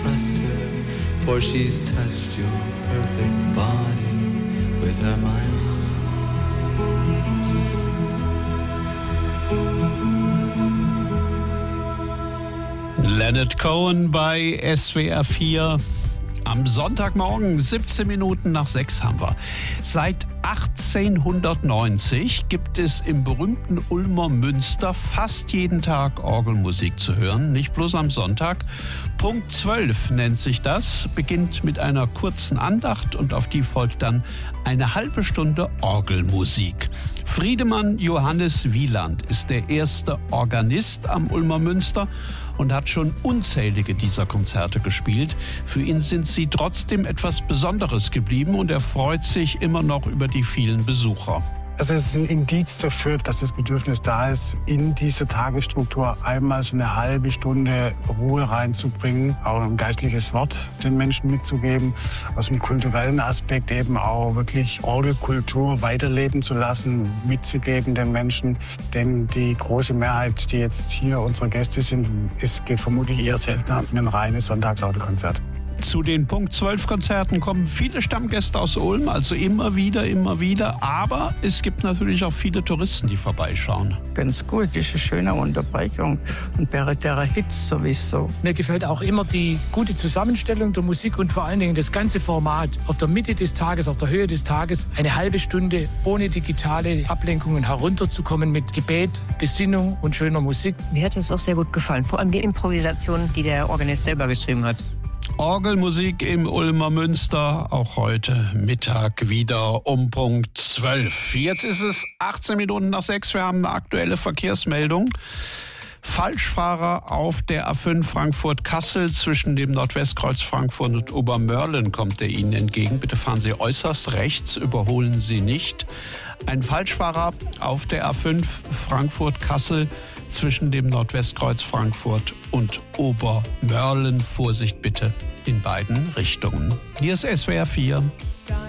trust her, for she's touched your perfect body with her mind. Leonard Cohen bei SWR 4. Am Sonntagmorgen, 17 Minuten nach 6 haben wir. Seit 1890 gibt es im berühmten Ulmer Münster fast jeden Tag Orgelmusik zu hören, nicht bloß am Sonntag. Punkt 12 nennt sich das, beginnt mit einer kurzen Andacht und auf die folgt dann eine halbe Stunde Orgelmusik. Friedemann Johannes Wieland ist der erste Organist am Ulmer Münster und hat schon unzählige dieser Konzerte gespielt. Für ihn sind sie trotzdem etwas Besonderes geblieben und er freut sich immer noch über die vielen Besucher. Also es ist ein Indiz dafür, dass das Bedürfnis da ist, in diese Tagesstruktur einmal so eine halbe Stunde Ruhe reinzubringen, auch ein geistliches Wort den Menschen mitzugeben, aus dem kulturellen Aspekt eben auch wirklich Orgelkultur weiterleben zu lassen, mitzugeben den Menschen. Denn die große Mehrheit, die jetzt hier unsere Gäste sind, geht vermutlich eher seltener in ein reines Sonntagsorgelkonzert. Zu den Punkt 12 Konzerten kommen viele Stammgäste aus Ulm, also immer wieder. Aber es gibt natürlich auch viele Touristen, die vorbeischauen. Ganz gut, das ist eine schöne Unterbrechung und der Hits sowieso. Mir gefällt auch immer die gute Zusammenstellung der Musik und vor allen Dingen das ganze Format. Auf der Mitte des Tages, auf der Höhe des Tages, eine halbe Stunde ohne digitale Ablenkungen herunterzukommen mit Gebet, Besinnung und schöner Musik. Mir hat es auch sehr gut gefallen, vor allem die Improvisation, die der Organist selber geschrieben hat. Orgelmusik im Ulmer Münster, auch heute Mittag wieder um Punkt 12. Jetzt ist es 18 Minuten nach 6, wir haben eine aktuelle Verkehrsmeldung. Falschfahrer auf der A5 Frankfurt-Kassel zwischen dem Nordwestkreuz Frankfurt und Obermörlen kommt er Ihnen entgegen. Bitte fahren Sie äußerst rechts, überholen Sie nicht. Ein Falschfahrer auf der A5 Frankfurt-Kassel zwischen dem Nordwestkreuz Frankfurt und Obermörlen. Vorsicht bitte in beiden Richtungen. Hier ist SWR 4.